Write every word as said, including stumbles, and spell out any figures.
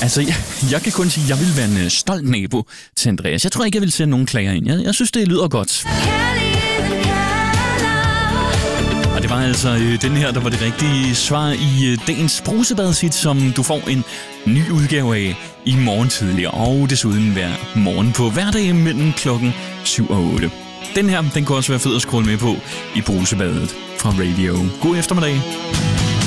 Altså, jeg, jeg kan kun sige, at jeg vil være en stolt nabo til Andreas. Jeg tror ikke, jeg vil sende nogen klager ind. Jeg, jeg synes, det lyder godt. Og det var altså øh, den her, der var det rigtige svar i øh, dagens brusebadshit, som du får en ny udgave af i morgen tidligere. Og desuden hver morgen på hverdag mellem klokken syv og otte. Den her, den kan også være fed at scrolle med på i brusebadet fra Radio. God eftermiddag.